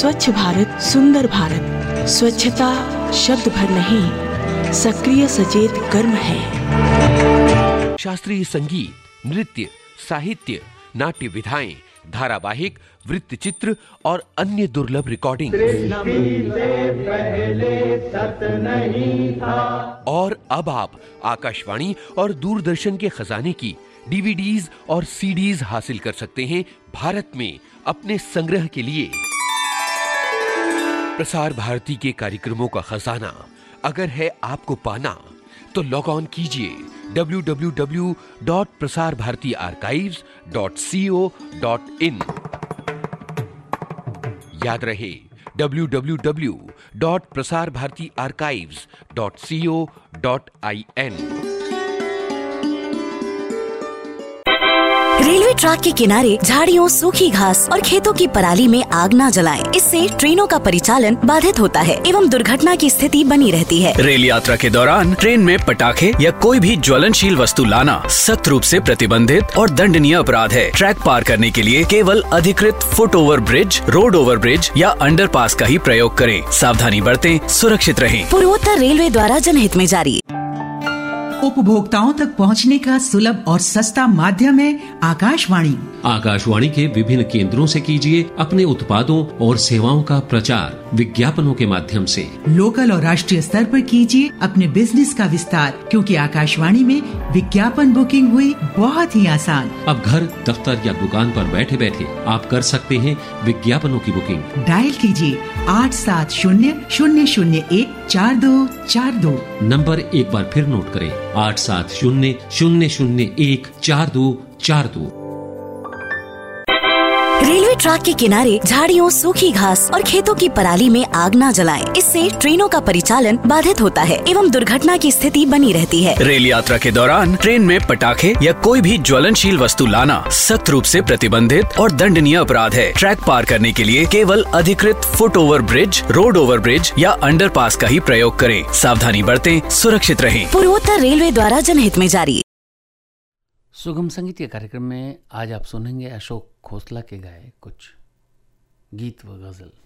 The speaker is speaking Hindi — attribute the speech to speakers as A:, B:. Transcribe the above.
A: स्वच्छ भारत सुंदर भारत। स्वच्छता शब्द भर नहीं, सक्रिय सचेत कर्म है।
B: शास्त्रीय संगीत, नृत्य, साहित्य, नाट्य विधाएं, धारावाहिक, वृत्तचित्र और अन्य दुर्लभ रिकॉर्डिंग। और अब आप आकाशवाणी और दूरदर्शन के खजाने की डीवीडीज और सीडीज हासिल कर सकते हैं भारत में अपने संग्रह के लिए। प्रसार भारती के कार्यक्रमों का खजाना अगर है आपको पाना, तो लॉग ऑन कीजिए www.prasarbharatiarchives.co.in। याद रहे www.prasarbharatiarchives.co.in।
C: रेलवे ट्रैक के किनारे झाड़ियों, सूखी घास और खेतों की पराली में आग न जलाएं। इससे ट्रेनों का परिचालन बाधित होता है एवं दुर्घटना की स्थिति बनी रहती है।
D: रेल यात्रा के दौरान ट्रेन में पटाखे या कोई भी ज्वलनशील वस्तु लाना सख्त रूप से प्रतिबंधित और दंडनीय अपराध है। ट्रैक पार करने के लिए केवल अधिकृत foot over bridge, road over bridge या अंडरपास का ही प्रयोग करें। सावधानी बरतें, सुरक्षित रहें।
C: पूर्वोत्तर रेलवे द्वारा जनहित में जारी।
E: उपभोक्ताओं तक पहुंचने का सुलभ और सस्ता माध्यम है आकाशवाणी।
F: आकाशवाणी के विभिन्न केंद्रों से कीजिए अपने उत्पादों और सेवाओं का प्रचार विज्ञापनों के माध्यम से।
E: लोकल और राष्ट्रीय स्तर पर कीजिए अपने बिजनेस का विस्तार, क्योंकि आकाशवाणी में विज्ञापन बुकिंग हुई बहुत ही आसान।
F: अब घर, दफ्तर या दुकान पर बैठे बैठे आप कर सकते हैं विज्ञापनों की बुकिंग।
E: डायल कीजिए 8700014242।
F: नंबर एक बार फिर नोट करें, 8700014242।
C: रेलवे ट्रैक के किनारे झाड़ियों, सूखी घास और खेतों की पराली में आग न जलाएं। इससे ट्रेनों का परिचालन बाधित होता है एवं दुर्घटना की स्थिति बनी रहती है।
D: रेल यात्रा के दौरान ट्रेन में पटाखे या कोई भी ज्वलनशील वस्तु लाना सख्त रूप से प्रतिबंधित और दंडनीय अपराध है। ट्रैक पार करने के लिए केवल अधिकृत foot over bridge, road over bridge या अंडरपास का ही प्रयोग करें। सावधानी बरतें, सुरक्षित रहें।
C: पूर्वोत्तर रेलवे द्वारा जनहित में जारी।
G: सुगम संगीत के कार्यक्रम में आज आप सुनेंगे अशोक खोसला के गाए कुछ गीत व गजल।